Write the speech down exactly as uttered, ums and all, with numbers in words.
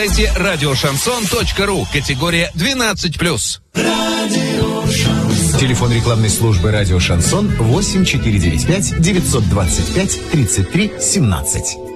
Сайте радиошансон точка ру, категория двенадцать плюс. Телефон рекламной службы «Радио Шансон» восемь четыре девять пять девятьсот двадцать пять тридцать три семнадцать.